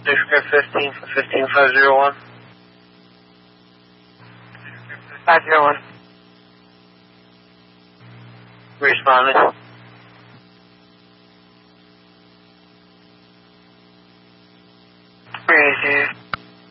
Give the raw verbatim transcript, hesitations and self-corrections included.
Square fifteen for fifteen five zero one. five zero one. Responding. Crazy.